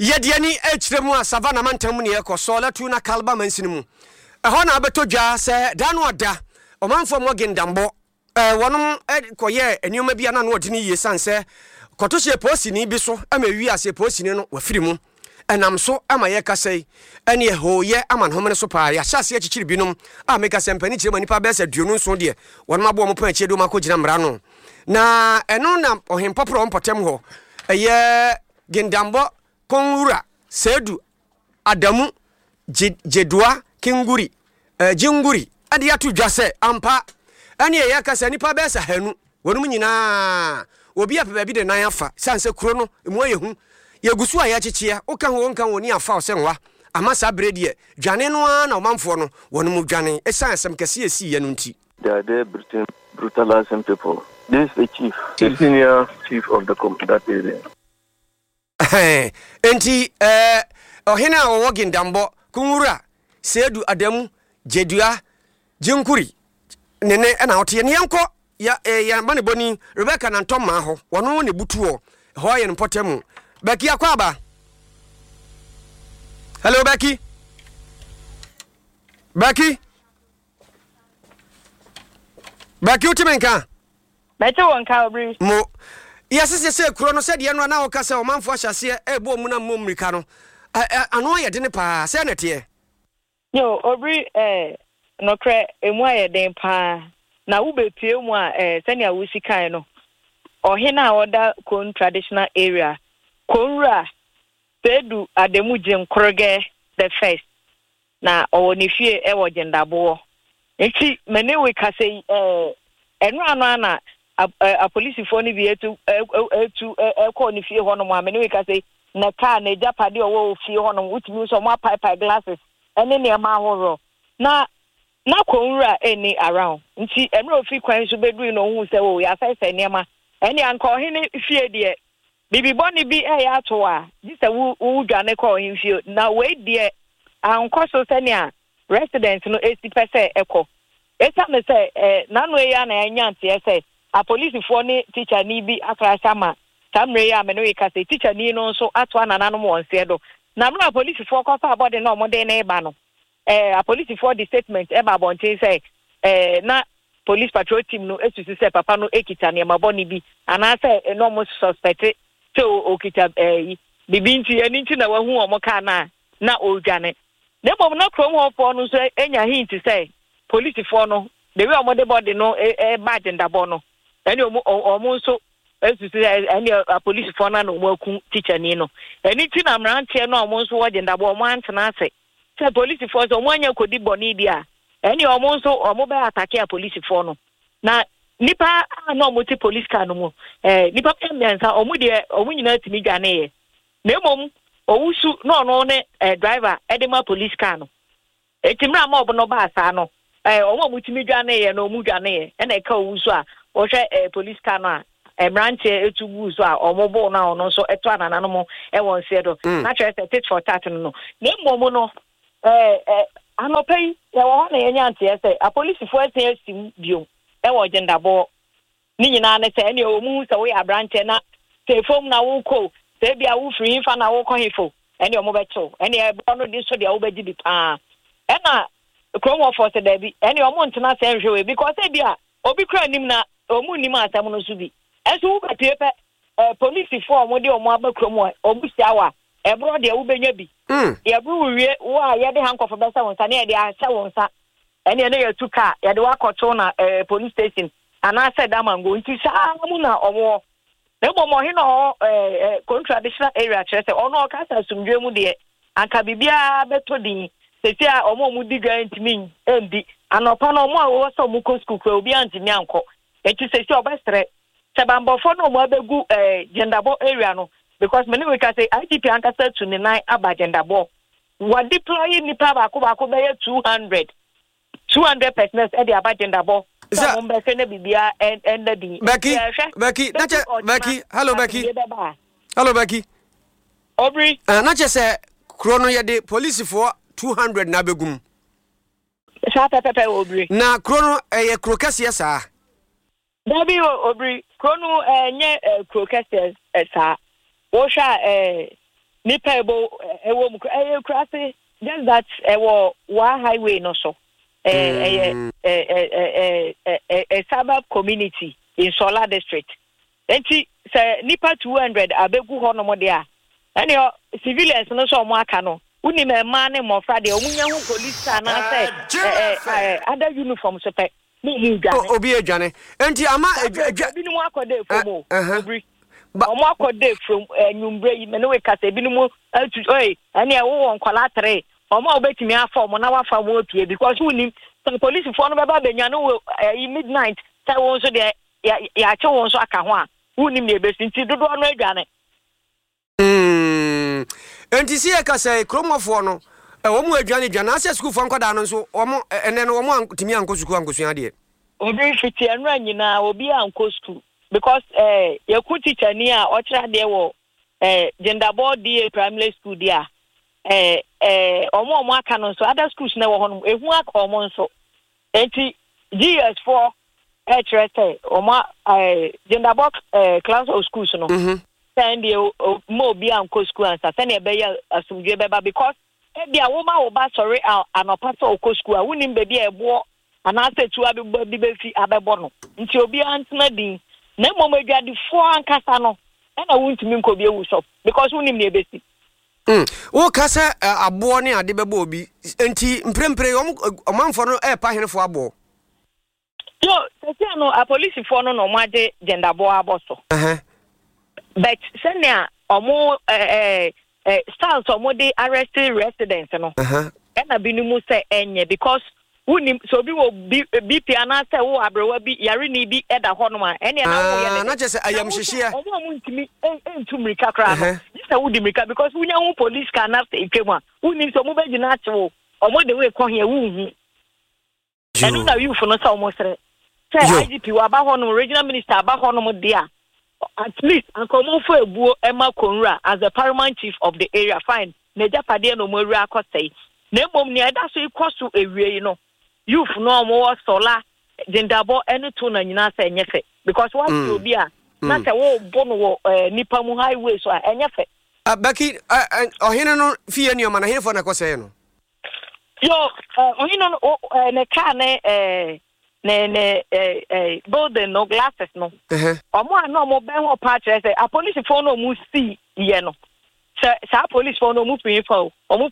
Yediani hremu a savana mantam ne ekoso letu na kalba mansini mu. Eho na abeto dwa se da no ada omanfo mo gendambo wonom koye enioma bia na no odini ye sanse kotohye posini bi so ama wi ase posini no wafiri mu enam so ama ye kasai ene hoye ama nhomene so pa ya hyase achichiri binom a meka sempani chire manipa besa duonu so de wonom abo mo pan chiedo makogina mra no na eno na ohempopro mpotem ho eye gendambo konwura sedu adamu jedua kinguri jinguri ade ya to dwase ampa ane ye kasa nipa besa hanu wonum nyina obi ape bi de nan afa sanse kuro no emu ayehu yegusu a ya chichia oka ho nka woni afa osenwa amasa brede dwane no na omamfo no wonum dwane esan asem kase esi ye no nti they brutalizing people. This is the chief, the senior chief of the that area. Enti ohena owo gendambo kunwura sedu adamu jedua jinkuri nene na ote ne yanko ya mane boni Rebecca na ntoma ho wono ne butuo ho ye npotemu Becky akwaba. Hello Becky utimenka Beto wonka obri mo yasese se kuro no se de no na okasa o manfo ahyase ebo mu na mmomrika no ano ye de ne pa se na te yo obri no kre emu aye den pa na wo betie mu a sani a wo sikan no ohena a oda kon traditional area konra sedu ademu jenkrege the first na owonifie ewo jendabo enti mene we ka sei enu anu na a police for ni bi etu ko ni fie ho no mo amene we ka say na car na japade owo fie ho no utimi so mo pipe glasses ene ne ma horo na konwura eni around nti emre ofi kwan so bedru no hu se wo ya sai ne ma ene anko hene fie de bibi boni bi ya to a di se wu dwane ko hin fie na we de anko so se ne a residents no 80% eko esa me se nanu ya na anyante se a police for ni teacher ni bi akrasa ma tamre ya me no we ka say teacher ni no so ato anana no mo nse do na mra police for ko fa body no mo de na eba no a police for the statement eba bonte say na police patrol team no esusu say papa no ekita ne maboni bi ana say no mo suspect so okita bibi nti eni nti na wahu o mo ka na odwane ne bom na krom ho for no so enya hint say police for no the way o mo de body no bad ndabo no eni omo so esusu eni a police for na no waku teacher ni no eni ti na mrantie no omo so wode ndabo omo antena ase se police for so omo anya kodi boni dia eni omo so omo be attack a police for no na nipa na omo ti police car no mo nipa emmensa omo de omo nyina timi dwane ye na emom owusu no ne driver edema police car no etimra ma obo no ba asa no omo timi dwane ye na omo dwane ye na eka owusu a o hwe police car no a branche etubu so a omobo na ono so eto anana no mo won se do na chere se tit for tat no na momo no anopai ya wo na yenya ante se a police for se sim bio wo jendabo ni nyina na se ne omu se wo ya branche na se fom na wo ko se bia wo free fa na wo ko hefo ene omo beto ene e no di so dia wo beji bi pa na kromo for se da bi ene omo ntena se nhwe because e bia obi kra nim na omu nim asam no so bi enso wo papepe police for omo de omo abakromo omu siawa ebro de wo benya bi ye bru wie wo a ye de hankofo besa won sa na ye de ahya won sa ene ne ye tuka ye de wakoto na police station ana said amango nti sa mu na omo na bo mo he no traditional area chese ono ka sa sumdwe mu de anka bibia beto din sesi a omo mu diga ntimi endi anopa no mo a wo so mu ko school ko obi antimi anko enti sesi obestre sebambofo no mo abegu gendabo area no because many we can say ITP ankasa to the 9 aba gendabo what deploy nipa ba ko be 200 persons e dey aba gendabo so mo be se na bibia and the Becky hello Becky Obri na che se krono ye de police for 200 na begum sha pepe Obri na krono ye krokase sa Dabi Obri krono nye krokase sa wo sha nipa ebo ewo mu krase just that wa highway no so a suburb community in Sola district. Enti say nipa 200 abegu ho no mo de a ene civilians no so mo aka no uni me man mo fra de omunya hu police na say other uniform so pe mu dwane obi adwane enti ama bi no akode from obri omo akode from nyumbre yi me no we kasa bi no mo oi ene wo won kwala 3 omo obetimi afa omo na wafa mo opie because uni some police for no baba benya no midnight say won so de ya che won so aka ho a uni me besi nti dodo no adwane enti si e kasa kromofo no wo mu adwane dwana ase school fo nkoda no so omo ene no omo antimi anko school ankosua de obi fiti enra nyina obi anko school because yaku teacher ni a o kira de wo gender board DA primary school dia omo aka no so other schools na wo ho no ehu aka omo nso enti GS4 HRT omo gender board class of schools no send you mo bi anko school answer send e be ya asumdwe beba because e bia wo ma wo ba sorry anopato oko school a wonim be bia ebo anase tuwa bi be fi abebo no nti obi antena din na mom adwade fo ankasa no e na wontimi nko bi ewu shop because wonim na ebesi wo kasa abo ne ade bebo obi nti mprempre omanfo no e pa henefo abo yo sese no a police fo no mo ade gender bo aboso but senia omo styles omo dey arrested residents no na binimu say enye because unim so bi wo BP ana say wo abrewa bi yare ni bi eda ho no ma ene na wo ye na chese ayam hihie omo ntimi entumrika kra no say wo dimrika because wunya hu police car na say ikemu a unim so mo be gina achewo omo de we ko hia wu hu enu na you for no say omo sere say IGP wa ba ho no regional minister ba ho no mo dia at least ankomofo ebuo ema konra as the paramount chief of the area fine na japade no mo area akosai na mom ne eda so ikoso ewie no youth no mo sola dendabo ene to na nyina sa enyefe because what you be a na say wo bono wo nipa mu highway so enyefe baki ohine no fie ni o mana hinfo na kosai no yo ohine no ne ka ne building no glasses no omo ano mo ben ho pa kire say a police phone no mu see ye no sa police phone no mu pin phone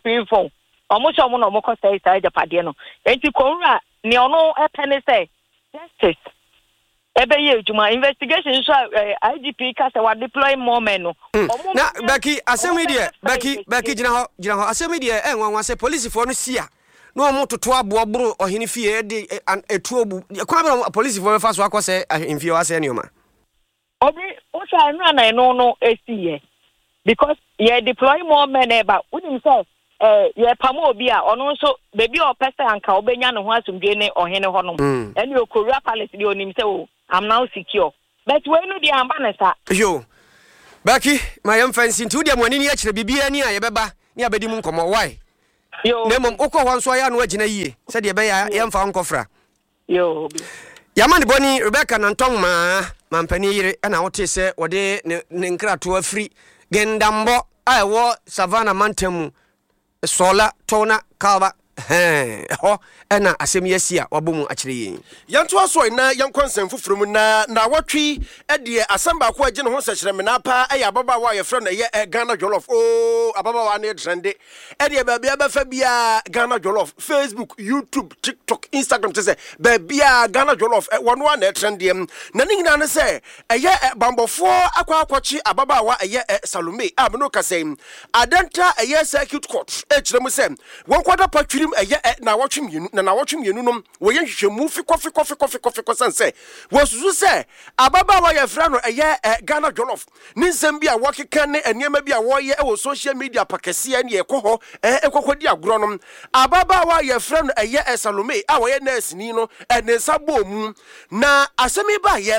omo so no mo ko say japade no enti konra ne ono epene say justice ebe ye ejuma investigation so IGP ka say wa deploy more men no na baki asemi de baki gina ho asemi de enwanwa say police phone no sia no omo toto abo bro ohini fie de etuobu kwa be police for fa so akose ahemfie wa se nioma obi o sha na no esiye because ye deploy more men eba unim say ye pamo obi a ono so baby o pese anka obenya ne ho asumdwe ne ohene ho no eni okowura palace de onim say o I'm now secure but we no dey amba na sa yo baki my fancy nti de monini ya kire bibia ni a ye beba ni abedi mu nkomo why yo nemom ukọ hwan so ya no agina yie se de be ya yemfa nkofra yo yamani boni Rebecca Nanton mampani yire na wote se wode ne nkrato afri gendambo awo savana mantemu sola tona kalba ho ena asem yasia wabomu akire yin yanto aso na yankonsem fufuru na watwi de asamba ko agye ne ho sekyereme na pa ya baba wa ye frɛ no ye Ghana Jollof ababa wa na trende de ba bia ba fa bia Ghana Jollof Facebook YouTube TikTok Instagram te se ba bia Ghana Jollof wono wa na trende na ningina ne se ye bambofo akwachi ababa wa ye Salome abno kasem adanta ye circuit court kyerem se won kwada patwirim na watwem yenu nom wo ye hwehwemu fi kofi sense wo susu se ababa wa ye fra no Ghana Jollof ni nsem bia wo keka ne eniema bia wo ye wo social media pakese ne ekoho ekokodi agro nom ababa wa ye fra no Salome a wo ye nurse ni no ne sabo mu na asemi ba ye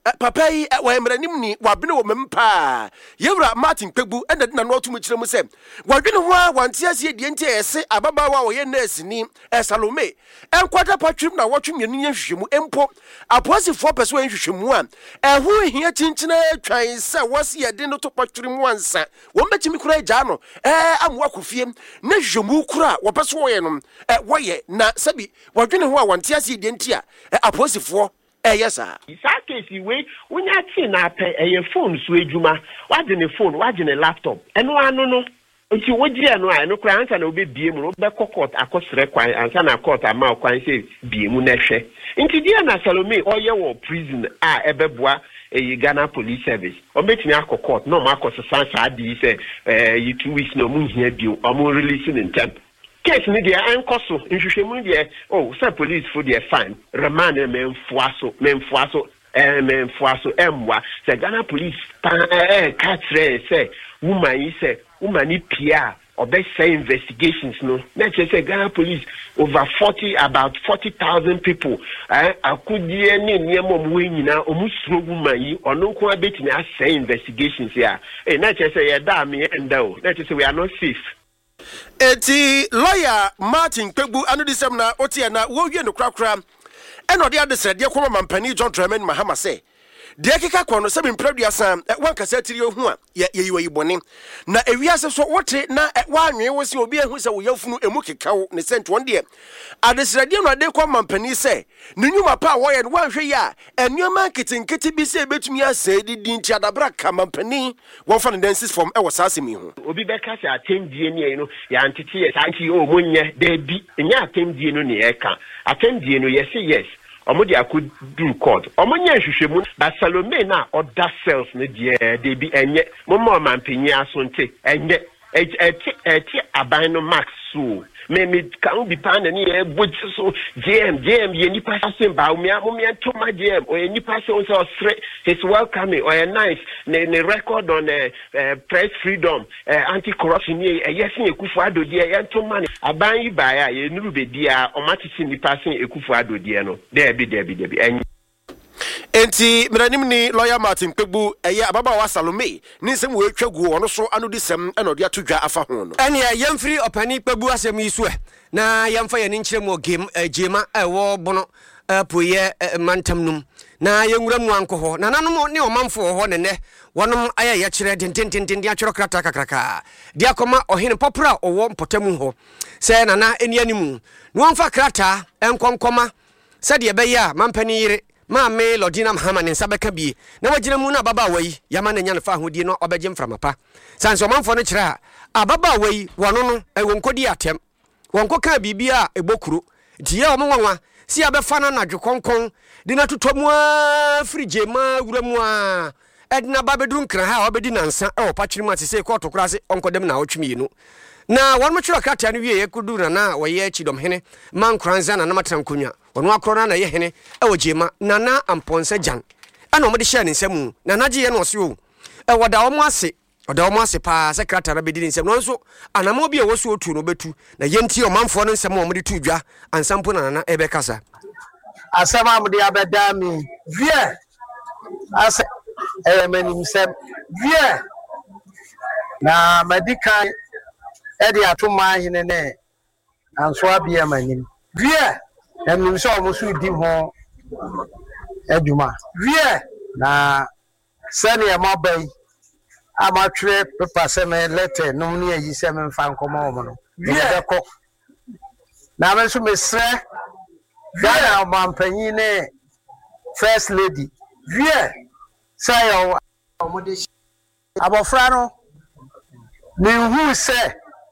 papa yi wa emranim ni wabene wo mempa yewura Martin Kpegbu enda na no otum kire mu se wadwene ho a wante ase die nti ese ababawa wo ye nurse ni Salome enkwata patwim na wotwem ne nhwehwemu empo aposifo peso nhwehwemu a eho hia chinchina twan se wose ye de no to patwim wansa wo mbetimi kura agya no amwa kofie na hwehwemu kura wo peso wo ye no woye na sabi wadwene ho a wante ase die nti a aposifo yes sir. Case we when you see na your phone so ejuma, what in the phone, what in the laptop. And no. Nti wogye no a no kra ansa na obebie mu no be court akosre kwan ansa na court ama kwan say bie mu na hwe. Nti dia na Salome oye wo prison a ebeboa Ghana Police Service. Obetimi akọ no ma akosesa sa adi say 2 weeks no mu hia bio omo releasing in temp. Case ni dia enkoso nhwehwemu dia say police for dia fine remand memfuaso emwa say Ghana Police katre say woman pia obe say investigations no na say Ghana Police over 40,000 people akudie ne niemo mu nyina omusuro woman yi ono ko abetini say investigations here na say ya da me enda o na say we are not safe. Eti lawyer Martin Kpegbu anodisem na otie na wo wie no krakra eno de adesrede koma mampani John Dramani Mahama say de keka kono se mpraduasa wankasa tiri ohu a yeyi bone na ewiase so wote na wanwe wo se obi ehu se wo yafunu emu kekawo ne sent won de adesrede no de koma mampani se ne nyuma pa wo ye no wanhwe ya enwema nketinketi bi se betumi ase didi nti adabra ka mampani won fa ne dances from e wo sasemi hu obi be ka se atemdie ne no ya ntete ye santi o monye da bi nya atemdie no ne ye ka atemdie no yes Omodi could do court. Omonya hwehwemu ba Salome na other cells ne de bi enye momo mampani asonte enye eti aban no max so me kan bi pan ne e boji so GM ye nipa asem ba mo to ma GM o ye nipa so his welcoming or a nice ne record on press freedom anti-corruption yesin Ekufuado de ye to ma aban yi ba ya ye nuru be dia o matisi nipa sen Ekufuado de no there be enye enti mranim ni lawyer Martin Kpegbu ababa wa Salome ni nsem we twagu ono so anodisem enode atodwa afa ho no ene yemfiri opani Kpegbu asem yi so na yemfa ye ni nkyeremu gema wo bono poye mantam num na yenwura mu anko ho na nanom ne omanfo ho ne wonom aye ye kyere dentententen atwero krata kakraka dia koma ohene popra owo mpotamu ho se nana eni animu no amfa krata enkonkoma se de be ya mampani yire ma me Lodina Mahama ne nsabeka bi na wagina mu na baba wai yama na nya na fa hodie no obeje mframapa sanso omanfo no kyerɛ ababa wai wono no wonkodi atem wonkoka bibia ebokuro tie omwanwa si abefa na nadwekonkon de na totomu frige ma wuramu a edna babedu nkra ha obedi nansa opatwiri ma sese ko tokura se onkodem na otwemi no na won mo kyerɛ krata no wie yekudu na wɔyɛ akidom hene mankranza na matrankonya ono akrona na ye hene ewojema nana amponsa jan ana omode hye ne nsam nana gye ye no so woda omo ase pa sekretary be di nsam no nso anamo bi e woso otu no betu na yenti omanfo no nsam omode tu dwa ansampo nana ebe kasa asama amde abeda mi vie ase menim sem vie na medical edi atuma hene ne anso abia manim vie em so omusu di ho aduma wie na sene e mabai amatwe paper seme letter no ne yi seme mfa nkoma wo no wie ko na me so mesre Ghana mampanyi ne first lady wie say omode abofra no ni hu se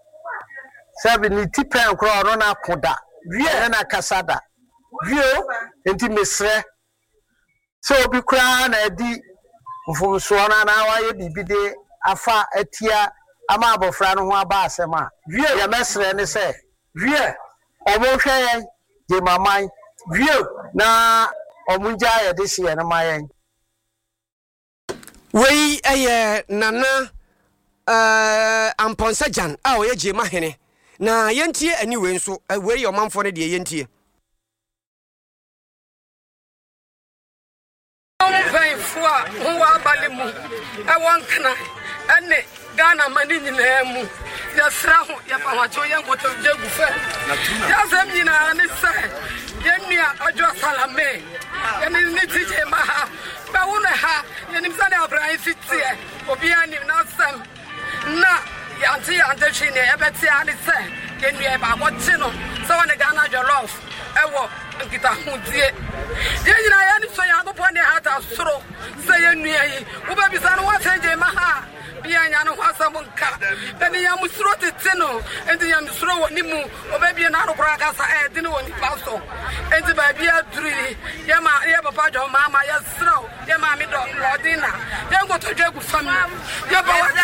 sabi ni tipen kro no na koda wie na kasada wie enti mesre so obi kra na di mfumso na wa ye bibide afa atia ama abofra no ho aba asema wie ya mesre ne se wie omo hwe ye mamai wie na omunja ya de sie na mayen wei nana amponsa jan a o ye jema hene na yentie aniwe nso wei yo manfo ne de yentie Fua, who are Balimu, I want Kana, and Ghana Manini, Yasra, Yapamacho, Yamoto Jagufe, Yasamina, and it's said, Yemia, Ojo Salame, and in the Maha, Bauna, Yanimsana Brian Fitzia, Obiani, not some, na Yanti and the Chine, Ebetia, and it's said, Yemia, watching, so on the Ghana Jolof, I walk. Kita huntie ye na ya ni so ya go pon hata soro say ye wo be bisa no wa sanje maha bia nya no kwasam nka bani ya musoro tete no enti ya musoro woni mu wo be bia na ro kra ka sa e de no woni paso enti ba bia duri ye ma ye papa jo mama ye sro ye ma mi do lodina ye go to dwegu fam ye ba wa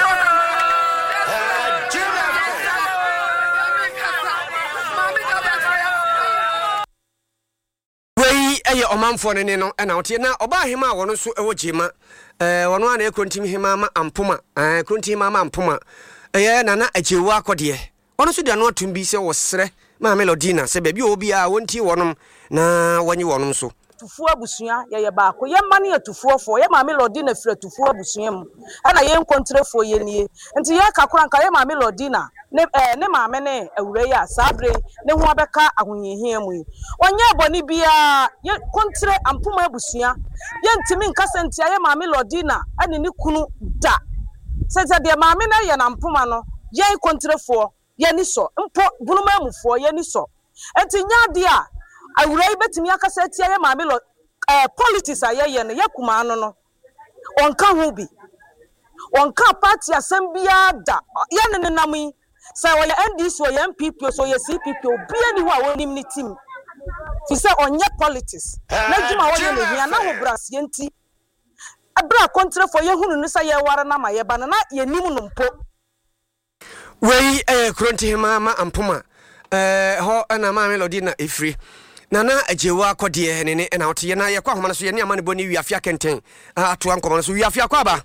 Eye omanfo ne no na wote na oba hema wono so ewo jema wono ana ekrontim hema ma ampoma ekrontim hema ma ampoma eye nana ajewu akode wono so de no atum bi se wo sere ma melodina se ba bi obi a wonti wonom na wanyi wonom so tufuo abusua ye baako ye ma ne tufuofo ye ma melodina fira tufuo abusua mu ana ye nkontrefo ye nie nti ye kakora nka ye ma melodina ne maame ne awure ya sabre ne ho abeka ahonyehia mu onye boni bia ye kontre ampoma abusua ye ntimi nkasa ntia ye maame lodina ane ne kunu da sese de maame na ye na ampoma no ye kontrefo ye ni so mpo bunuma amufo ye ni so enti nya de a awure betimi akasa tia ye maame politics aye ne ye kuma no onka ho bi onka party asem bia da ye ne namu say we NDC or MPP so ye CPP obia ni ho a wonim ni team fi say onye politics na djuma wo ye ne hia na ho bras ye nti abra kontre for ye hunu no say ye ware na ma ye ba na ye nim no mpo wei kronti hema ma ampoma ho na ma melody na efri nana ajewu akode ne na wote ye na ye kwa homa no so ye ne amane boni wiafia kenten ato ankomo no so wiafia kwa ba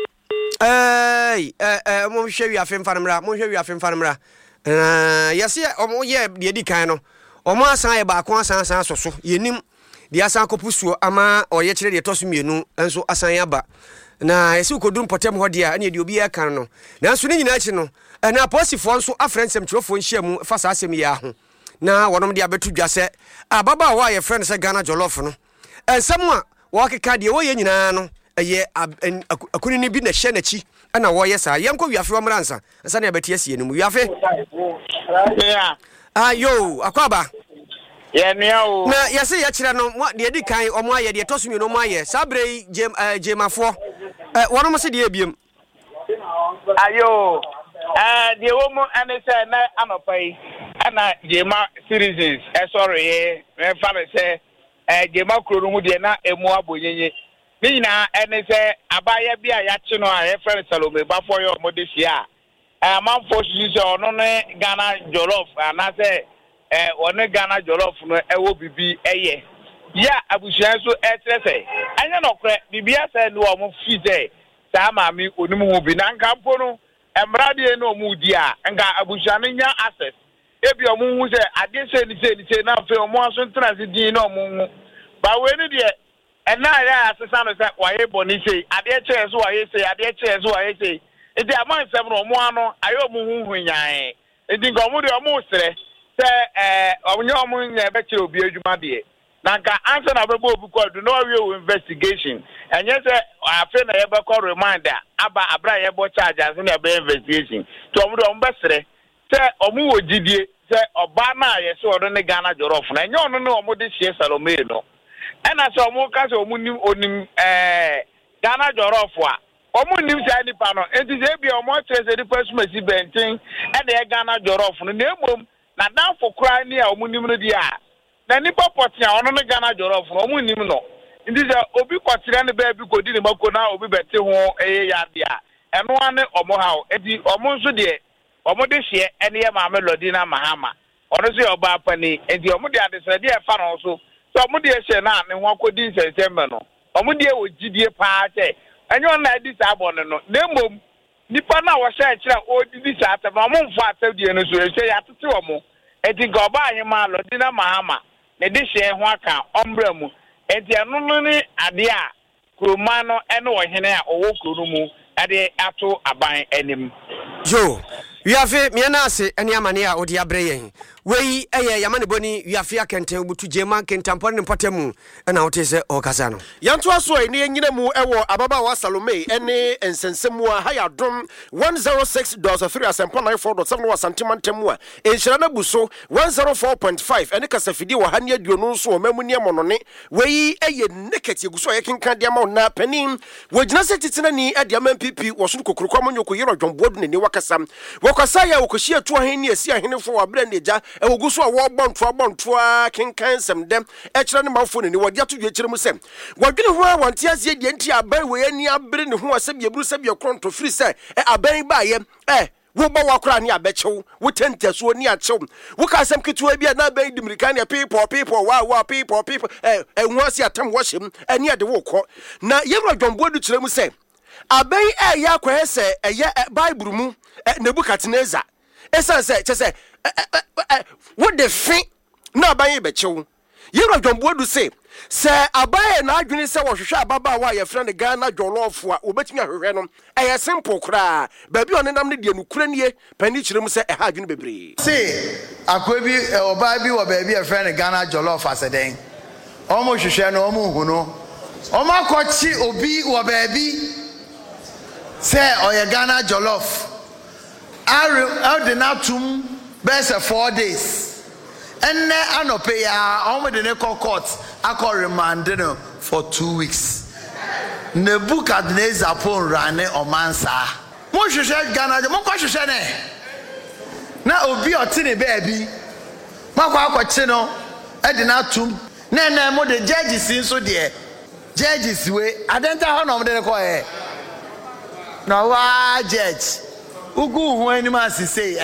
mo hwe wi afemfanmra mo hwe wi afemfanmra yesi omo ye de di kan no omo asan ye ba ko asan soso yenim de asan kopusuo ama oye kire de toso mienu enso asan ya ba na yesi kodum potem ho de a na de obi ya kan no nanso ni nyina chi no na posifo nso afrensem kirofo nhyiamu fa sa asem ya ho na wonom de abetu dwase ababa wa ye friend se Ghana Jollof no ensem a wo keka de wo ye nyina no eye akunini bi na hye na chi ana wo ye sa yenko wiafe wo mransa nsa na abeti asie no mu wiafe ayo akwaba ye nua o na yese ye kire no de di kan omo aye de tosumi no mo aye sabre jemafo wono mo se de ebiem ayo de wo mo ane se na amapai ana jema citizens sorry me fa me se jema kro mu de na emu abonyenye Nina ene se abaya bia ya chi no a reference Salome bafo yo modesia man for sisi ono ne Ghana Jollof ana se one Ghana Jollof no ewo bibi eye ya abusuan so etrese anya no kre bibia se no omo fize sa maami onimu hu bi na nka mpo no emrade no omu di a nka abusuan nya access ebi omu hu se ade se ni na fe omu aso ntrase din no omu ba we ni de ena ya asesa no se waye boni sei ade che so waye sei ade che so waye sei edi aman sem no omu ano ayo omu hu hu nyan edi nka omu de omu sere se onye omu nya be che obi adwuma de na nka answer na bebo obi ko do no we investigation enye se afi na ye be ko reminder aba abra ye bo charge as na be investigation to omu de omu be sere se omu wogidie se oba na ye se odo ne Ghana Jollof na enye ono ne omu de hie Salome no ena se omu ka se omu nim onim Ghana Jollof a omu nim se nipa no enti se bia omu trese di pasumasi benten e de Ghana Jollof no na emom na danfo kra ni a omu nim no di a na nipa potia ono ne Ghana Jollof no omu nim no enti se obi kwatire ne ba bi kodi ne mako na obi bete ho eye ya dia eno ane omu ha enti omu nso de omu de hye ene ye maame lodina mahama ono se oba pani enti omu de adesede e fa no so so omu de hye na ne ho akodi nsensem no omu de ogidie pa che enyo na di sa abon no na mom nipa na wo hye kira odidi sa atem omu mfa atadie no so hye ya tete omu enti ga oba ahema lodina mahama ne de hye ho aka ombra mu enti eno no ni ade a kuroma no ɔhene a ɔwɔ kuro no mu ɛde ato aban anim. Jo wiafe miana ase ene amane a odi abre yen wei eye yamane boni wiafe akenten obutu jema kentampo ne potamu na wote se okasa no yanto aso ene yenyina mu ewo ababa wa Salome ene ensensemu a hayadom 106.3 asempo 94.7 wa santimantem a enhyira na buso 104.5 ene kasafidi wa hane aduonu nso o mamu ne monone wei eye neket yeguso ye kenka de ama na panin wogina setitena ni ade ama MPP wo so kokrokwa monyoko yero dwombodu ne ni wakasa wakasa ya wokohia tu aheni esi ahenefo wa bra neja ewoguso a wo bontoa kenkan sem dem ekira ne mafo ne wodi atodwe ekire mu sem wadwene ho a wante asie de nti aban we ani abre ne ho asebie buru sebie kronto firi se aban ba ye wo ba wakora ne abechew wo tentaso ni achew wo ka asem ketewa bia na aban dimirika ne people wa people hu asi atam wo hyem ani ade wo kɔ na yewra dwombodu kire mu se aban ya kwa se eye Bible mu Nebukadnezar esan se chese wo de fin na aban be chew yero dwombodu se aban na adwene se wo hwehwe ababa wa ye frɛ ne Ghana jollof a obetumi ahwehwe no eye simple kra ba bi onenam ne de nukura nie pani kyerɛ mu se ha adwene bebre se akwabi oba bi wo ba bi e frɛ ne Ghana jollof aseden omo hwehwe no omo hu no omo akɔchi obi wo ba bi se oye Ghana jollof Aldinatum best 4 days. And anope ya almost the court I remanded for 2 weeks. Nebukadnezar pon rane o mansa. Mo hwehwe Ghana mo kwahwehwe ne. Na obi otine baby. Makwa akwachi no Aldinatum. Na mo the judges nso de. Judges we adenta ho no mo de ko e. Na wa judge ugu hu ani ma sisi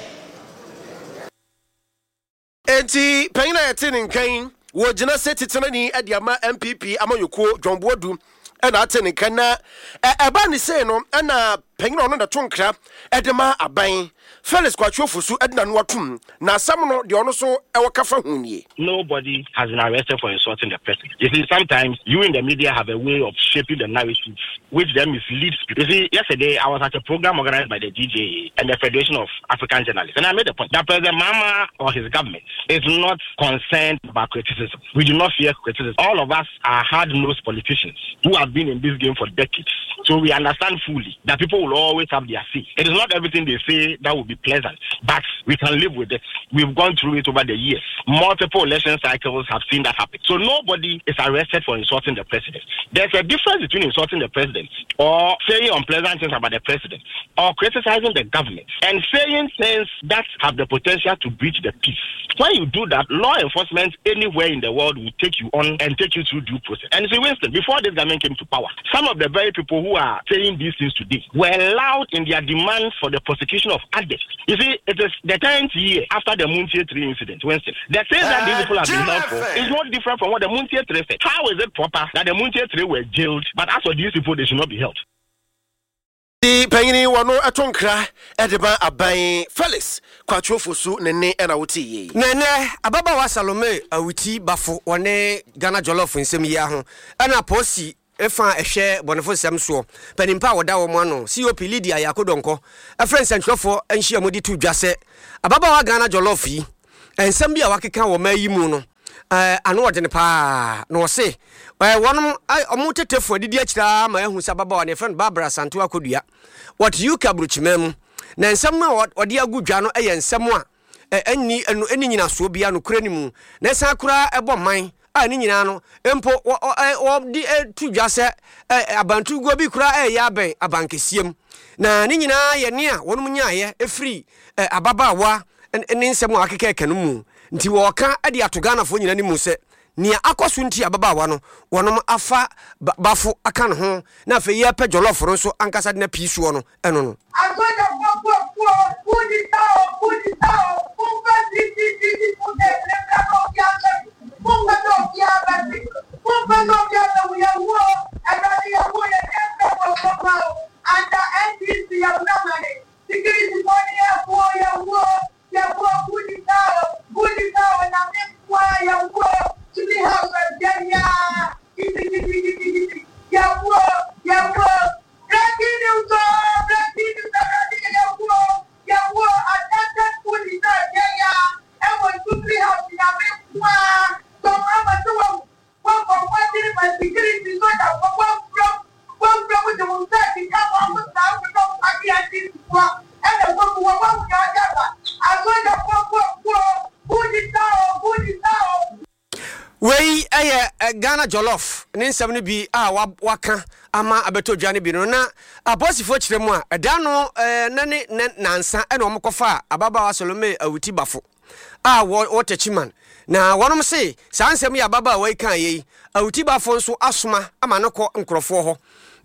enti panyina yete ne nkan wo gina setitena ni adiama MPP amayoko dwombodu na ate ne kan na eba ne sei no na panyina ono da tonkra edema aban Felix Kwachofusu edna no atum na asam no de ono so ewakafa hunie. Nobody has been arrested for insulting the president. You see, sometimes you in the media have a way of shaping the narrative which then misleads people. You see, yesterday I was at a program organized by the DJA and the Federation of African Journalists, and I made the point that President Mahama or his government is not concerned about criticism. We do not fear criticism. All of us are hard-nosed politicians who have been in this game for decades. So we understand fully that people will always have their say. It is not everything they say that will be pleasant, but we can live with it. We've gone through it over the years. Multiple election cycles have seen that happen. So nobody is arrested for insulting the president. There's a difference between insulting the president or saying unpleasant things about the president or criticizing the government and saying things that have the potential to breach the peace. When you do that, law enforcement anywhere in the world will take you on and take you through due process. And see, Winston, before this government came to power, some of the very people who are saying these things today were loud in their demands for the prosecution of addicts. You see, it is the 10th year after the Muntie 3 incident, Winston. The things that these people have been held for is not different from what the Muntie 3 said. How is it proper that the Muntie 3 were jailed, but as for these people, they should not be held? The panyini wano atonkra edeba aban Felix Kwachofusu nene na wuti nene ababa wa Salome awuti bafo one Ghana jollof nsem ya ho ana posi efa ehwe bonefo sem so panimpa woda wo mo no COP Lydia Yakodonko efren sentrofo enhia modi tu dwase ababa wa Ghana jollof yi ensem bia wakeka wo mayi mu no ano odene pa no se wonom omutetefo didi akira ma ehu sababa wa ne friend Barbara Santo Akodua what you kabruchimem na ensem na odi agudwa no ensem a eni nyina so bia no kura ni mu na san kura ebo man ni nyina no empo di tu dwase abantu go bi kura ya ben abankesiem na ni nyina ye ne a wonom nyaaye efri ababawa ni nsem akeka kanu mu nti wo ka ade atogana fo nyina ni mu se nia akoso nti ababawa no wonom afa bafo aka ne ho na afa ye pa jollof ro so ankasa de na piisuo no eno no agoda popo pudi tao Ghana Jollof ne nsɛm no bi a waka ama abeto dwa ne bi no na aposifo kyerɛ mu a ɛda no na ne nansa ɛna ɔmo kɔfa ababa Salome Awuti Bafo a wɔtachiman na wɔnom se saa nsɛm yɛ ababa wai kan yi Awuti Bafo nso asoma ama no kɔ nkrɔfo hɔ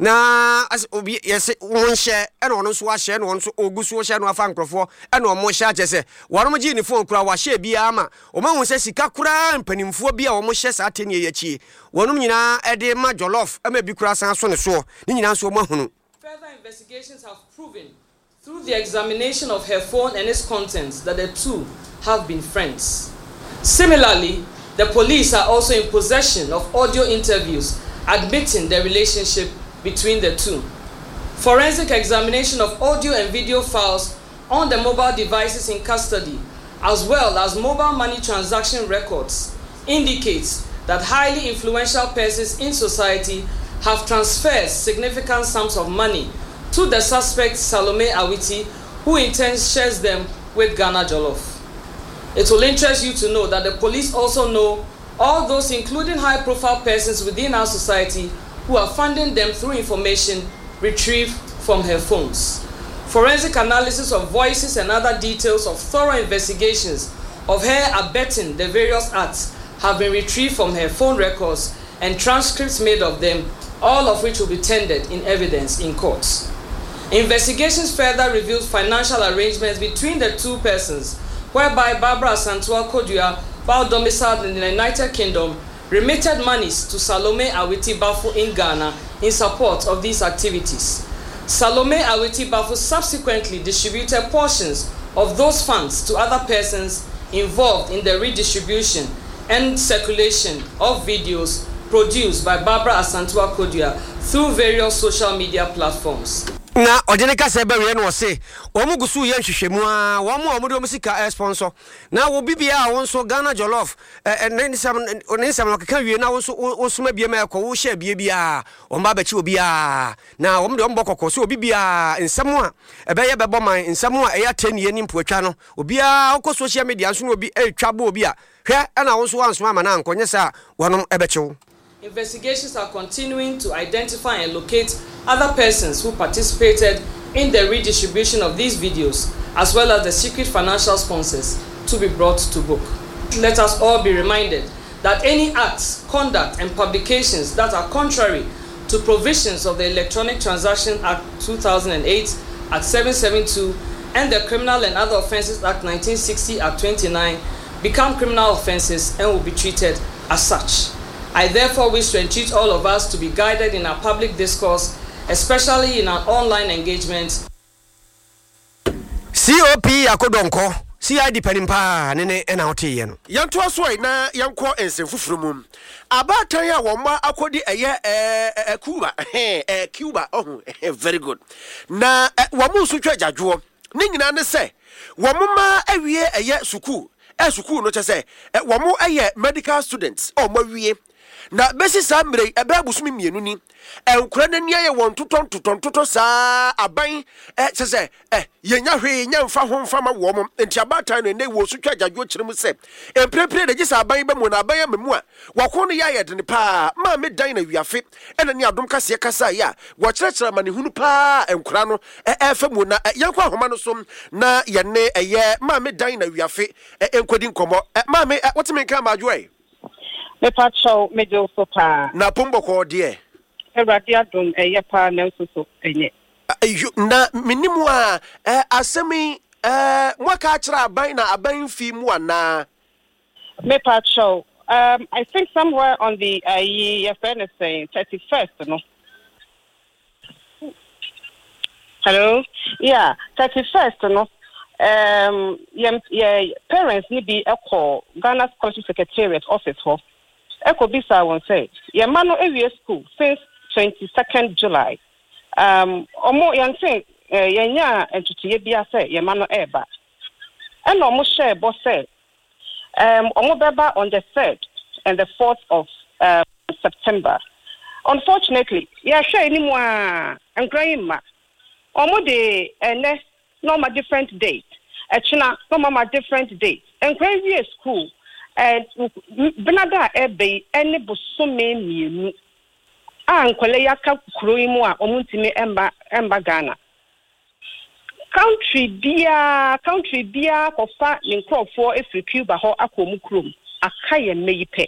na obi yesi wonhye ene ono nso ahye ene ono nso ogusu hye no afa nkrofo ene omo hye agese wonom gi ni phone kura wahye bia ama omahu se sika kura mpanimfo bia omo hye sa atenie yachi wonom nyina ede ma Jollof ama bi kura san so ne so ni nyina nso omo hunu. Further investigations have proven through the examination of her phone and its contents that the two have been friends. Similarly, the police are also in possession of audio interviews admitting the relationship between the two. Forensic examination of audio and video files on the mobile devices in custody, as well as mobile money transaction records, indicates that highly influential persons in society have transferred significant sums of money to the suspect Salome Awiti, who in turn shares them with Ghana Jollof. It will interest you to know that the police also know all those, including high-profile persons within our society, who are funding them through information retrieved from her phones. Forensic analysis of voices and other details of thorough investigations of her abetting the various acts have been retrieved from her phone records and transcripts made of them, all of which will be tendered in evidence in courts. Investigations further revealed financial arrangements between the two persons, whereby Barbara Asantua Kodua, while domiciled in the United Kingdom, remitted monies to Salome Awiti Bafo in Ghana in support of these activities. Salome Awiti Bafo subsequently distributed portions of those funds to other persons involved in the redistribution and circulation of videos produced by Barbara Asantua Kodua through various social media platforms. Na ojeneka sebe we no se omugusu ye nhwehwemu a wo mo sika sponsor na wo bibia a wonso Ghana Jollof nsam keka wie na wonso wosuma bia ma ekọ wo hye bia o mba bachi obi a na wo mde ombo kokko so obi bia nsam a ebeye bebo man nsam a eya tenie ni mpuatwa no obi a okọ social media nso no obi etwa bo obi a hwe na wonso wansoma ma na ankonye sa wonom ebechew. Investigations are continuing to identify and locate other persons who participated in the redistribution of these videos, as well as the secret financial sponsors, to be brought to book. Let us all be reminded that any acts, conduct, and publications that are contrary to provisions of the Electronic Transaction Act 2008, Act 772, and the Criminal and Other Offences Act 1960, Act 29, become criminal offences and will be treated as such. I therefore wish to entreat all of us to be guided in our public discourse, especially in our online engagement. COP Yakodonko, CID Penimpa, Nene and Auti. Yanto aswai na yanko ensefufurumum. Abatan ya woma akodi eye Cuba. Cuba. Oh, very good. Na wamu sutwa jadwo. Ni nyina ne se, wamuma awie eye suku. Suku no che se, wamu eye medical students. Oh, mawie. Na besi sambre ebe abusumi mienu ni enkura nani aye won toton saa aban se yenya hwe nya mfa ho mfa ma wo mom enti abatan no ne wo sutwa jadwo kyerem se emprepre de gisa aban ba mu na aban amemu a wako no ya yede ne pa ma me dan na wiafe ena ne adom kase kasa ya wo kyerɛkyerɛ ma ne hunu pa enkura no efa mu na yankwa ahoma no som na ye ne eye ma me dan na wiafe enkodi nkomo ma me wotime nka ma adwo Me pacho me do so pa. Na pombo ko de. Erade adom eye pa na so enye. Na minimu a asemi mwaka akira aban na aban fi mu ana. Me pacho I think somewhere on the your friend is saying 31st no. Hello? Yeah, 31st no. Yeah, parents need be a call Ghana Scholarship Secretariat office for. Eko bisa won say ye mano every school since 22nd July. Omo yan say yenya entutuye bia say ye mano eba. And omo share boss say omo beba on the 3rd and the 4th of September. Unfortunately, yeah share anymore and grandma. Omo de no ma different date. Echina no ma different date. And crazy school benada ebe ene bosome mienu nkwale yaka kuro yi mu a omuntimi emba Ghana country bia kofa ne nkrofo efiri Cuba ho akomu krom akaye meyipe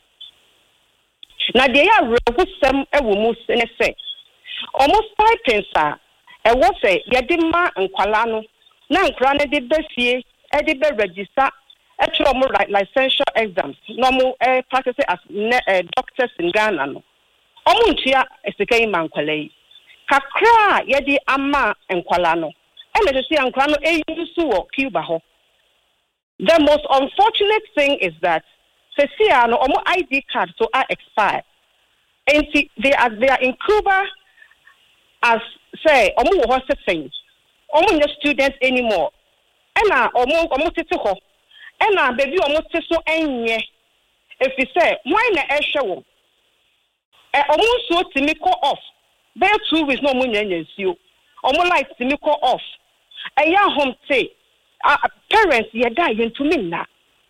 na de ya regusem ewo mu ne se omo stipends a ewo se yede ma nkwala no na nkra ne de befie e de be register licensure exams no practice as doctors in Ghana no omuntia esekai mankwalai kakra yedi ama enkwala no ene se ankwa no eyusu wo Cuba ho. The most unfortunate thing is that sesia no omo ID card so are expired and they are in Cuba as say omo wo setting omo no students anymore ena omo tete ho ena baby omo te so enye if you say why na ehwe omo so timi call off be 2 weeks no omo nyanya nsuo omo like timi call off eya home say parents ye die yentumi na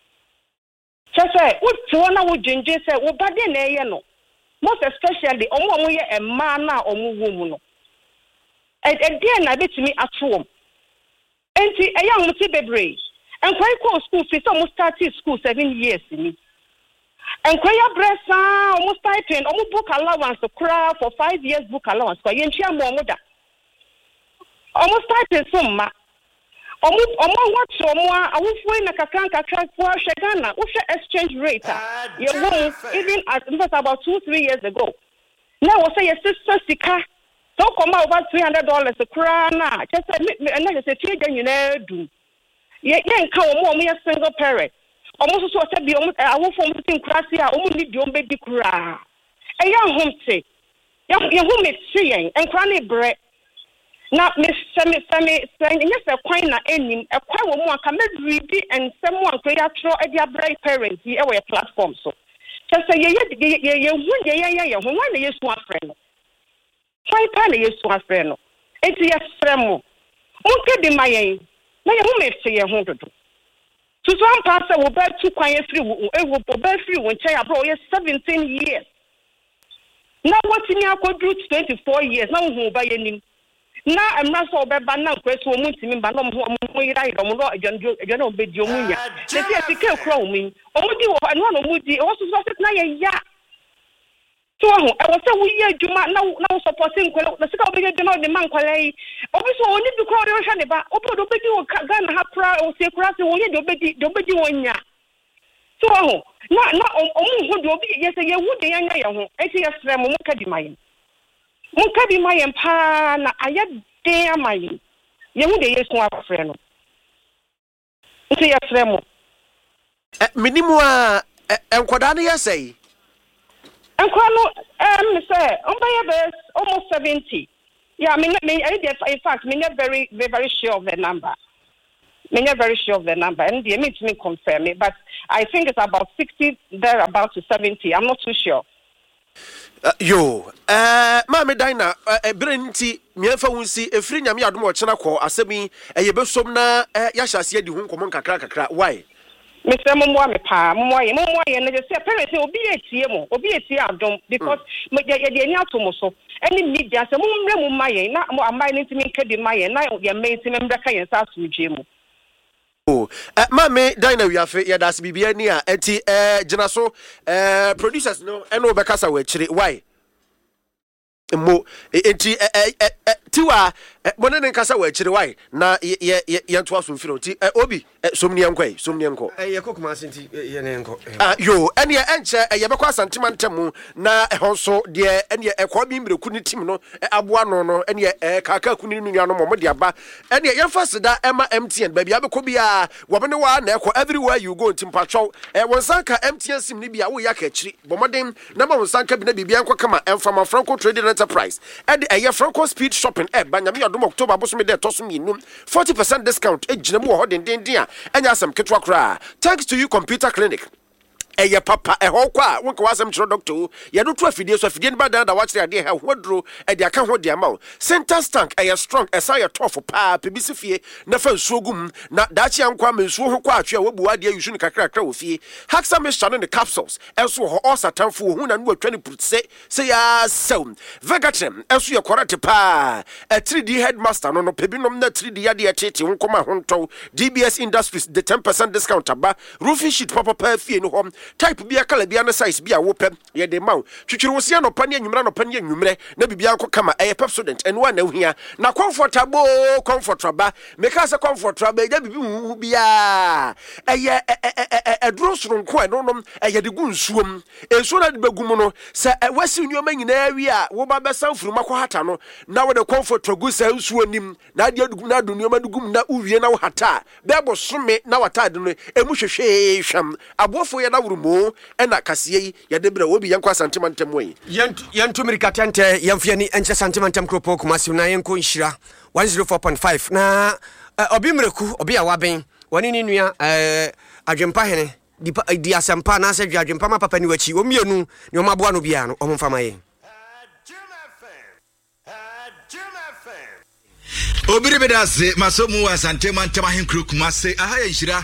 say what wona wo jinje say wo bade na eye no most especially omo ye emma na omo wom no e dey na betimi atwom enti eya home ti bebre and kwai ko school fi so mo start school 7 years ni and kwai abresa almost stipend almost book allowance kra for 5 years book allowance kwa yentia mo da almost stipend so ma omo what omo awufo na kakra kwa Ghana wo exchange rate ye won even as about 2-3 years ago now we say your sister sika so come over $300 kra na just na say tie dan nyina du ye nka omo ye single parent omo so say bi omo awofo omo tin krasi a omo ni bi omo be kura eya homte ye hu me tien enkra ne bre na me semi nya se kwan na enim ekwa wo mu aka me read and some one prayer tro e dia bre parents e we platform so just say ye hu ye ho wan na yesu afre no kwan pa na yesu afre no enti ye fremo unke di mayen na ye hu me se ye ho dodo to some pass wo ba tu kwan ye free wo ba free wo nche abro ye 17 years na what ni akodu 24 years na hu ba ye nim na emra so obeba na nkweso mu ntimi ba no mo yira yiro mo no ejo obedi omunya se ti ke kura omu omudi wo no no omudi wo so na ye ya so ho e wo se wo ye adwuma na wo supporting nkwele na sika obedi adwuma de man kwale obi so oni bi kura de hwa ne ba obodo obedi wo Ghana ha kura wo se kura se wo ye de obedi wonya so ho na omu ho de obi ye se ye wu de yanya ye ho e ti ye sre mo ka di mayin munka bi mayen pa na ayade amayin ye hu de yesu afre no nti ye frɛ mo minimu a enkoda no yesai enkoda no me say on buy best almost 70 yeah me in fact me not very very sure of the number and they mean to me confirm it but I think it's about 60 there about to 70 I'm not too sure. Mama Dina, Brenti, Miafa Wunsi, a free Yami Admo Chanako, Asemi, a Yebesom na Yasha said you won't come crack. Why? Mr. Momoa, and they say apparently will be a TMO, will be a TM, because Madia Tomoso, any media, some Mumma, not more mining to me, Kedi Maya, now your mates in America and South Jimo. Mame Dina we have ya das bibia ni a enti ginaso producers no eno bekasa we chire why mo enti tiwa bonen nkasa we chire why na ye nto aso mfiro ti obi somni enko ye kokuma senti ye ne enko yo ene enche ye bekwa santima ntemu na honso de ene ekwa bi mreku ni tim no aboa no ene kaka kuni nu nuano mo de aba ene ye fasida ema MTN ba bia bekọ bia wobene wa na ekọ everywhere you go ntimpatwo wonsanka MTN sim ni bia wo ya ka chiri bomoden na ma wonsanka bi na bibia enko kama Emfama Franco Trading Enterprise ede eye Franco Speed Shopping banyame yodom October bosome de tosum yinum 40% discount ejina mu ho den a enya asem ketwa kra. Thanks to you Computer Clinic. ɛyɛ papa ɛhɔ kwa wonka wasɛm kyerɛ doctor yɛdo to afidie so afidie no ba dan da wakyerɛ ade ha hodro ɛde aka ho de ama wo center stank ɛyɛ strong ɛsa yɛ tough pa pebisi fie na fa nsuo gum na daakye ankwa ma nsuo ho kwa atwe a wabu ade ayusu no kakra wo fie haxa mixture no ne capsules ɛso ho osatamfo hu na no atwa ne putse se ya sew vegatrim ɛso yɛ korate pa 3D headmaster no pebinom na 3D yade yɛtete ho koma ho ntɔw DBS Industries the 10% discount aba roofing sheet papa pa fie no hom type bia kala bia na size bia wo pɛ yɛ de maw twitwiri wo sia no pa ne anwumra no pa ne anwumre na bibia nko kama ɛyɛ Pepsodent ɛno a na ohia na comfortable meka se comfortable ya bibi hu bia ɛyɛ ɛduro soronko ɛno nom ɛyɛ de gu nsuom ensuo na de begum no se wasi nneoma nyinaa wi a wo ba bɛsan furuma kɔ hata no na wo de comfort gu sa nsuo nim na de adugum na do nneoma dugum na uwie na wo hata bɛbɔ some na wata de no emu hwehwe hwam abofo yɛ na wurumo ɛna kaseɛ yi yɛ de bra wo bi yɛnkɔ santimantem wɔ yi yɛnto mirikatante yɛmfiani ɛnkyɛ santimantem kropo kumasi na yɛnkɔ nhyira 104.5 na obi mreku obi a waben wani ni nua adwempa hene di asempa na se adwempa ma papa ni wachi omienu ni omaboa no bia no omfama ye Obiri bedase masomu asante mantama henkru kumase aha yinhira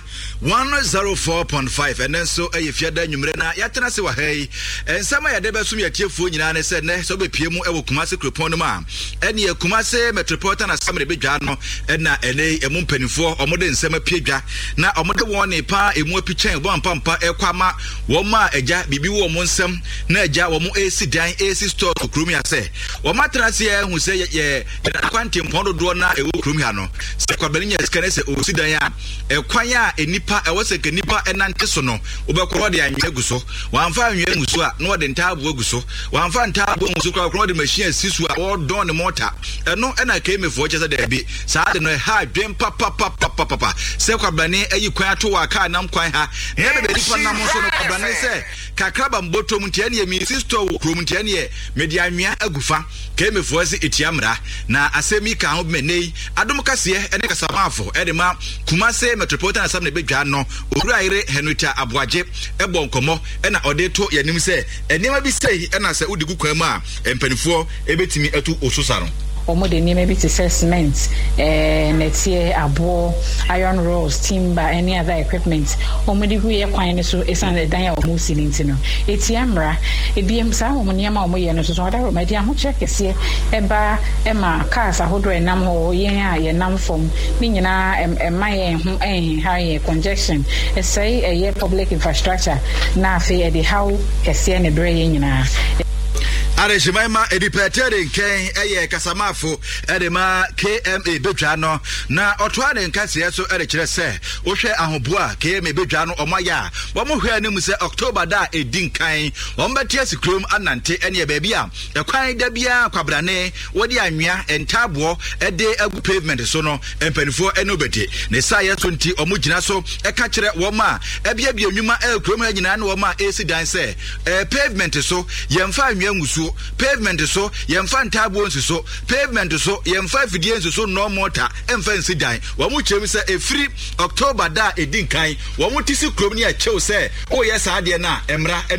104.5 and then so fiada nwumre na yatena se wa hai ensama ya debe sum yatiefuo nyina ne se ne so be piemu ewo kumase krepon no ma ene ye kumase metropolitan assembly bedwa no na ene emu mpanifo omode nsema piedwa na omode won pa emu apichan bo ampampa ekwama wo ma eja bibi wo mo nsem na eja wo mo AC dan AC store krum ya se wo matrase ye hu se ye kwante mpondo do na ewo krum ha no se kwabani nya skane se o sidan ya ekwan ya enipa ewo se kenipa enante so no obekoro de anwe aguso wamfa anwe aguso a no de ntaabo aguso wamfa ntaabo aguso kwa de machine sisu a o don ne motor eno ena kemefo chese de bi saa de no ha dwen papa se kwabani ayi kwan ato wa ka nam kwan ha ne be nipa nam so no kwabani se kakraba mbotom ntiane ye mi sister krom ntiane ye medi anwea agufa kemefo se etiamra na asemi ka ho menei adom kase ene kasamafo edema kumase metropolitan assembly bedwa no owuraire Henrita Aboaje ebo nkomo ena ode to yanim se enema bi sei ena se udi gukwan mu a empanifo ebetimi atu osusa no omo de name bi to cement netie abo iron rods timber any other equipment omo de huye kwan ne so esan dan ya omo silinti no etiamra ebiem sa omo niam omo ye no so oda ro media ho check kese eba ema cars ahodo enam ho yen a ye nam fom ni nyina emaye ho high congestion esai eye public infrastructure na afi e de how kese ne bre yen nyina Arejima edipetere nken eye kasamafo edema KMA bedwa no na otwa ne nkase so erekire se ohwe ahoboa KMA bedwa no omaya wo mo hwe anim se October da edinkan wo mbetia sikrom anante ene e baabi a ekwan da bia kwabrane wodi anwea entabo ede agu pavement so no empanifo ene obete ne saye so nti omugina so eka kire wo ma ebia bia nwuma ekrom ha nyina na wo ma AC dan se pavement so yemfa anwea ngusu pavement so yemfa ntabo nsuso pavement so yemfa fidie nsuso no mortar emfa nsidan wo mu chem se efiri October da edinkan wo mu tisi krom ni a chew se o yes ade na emra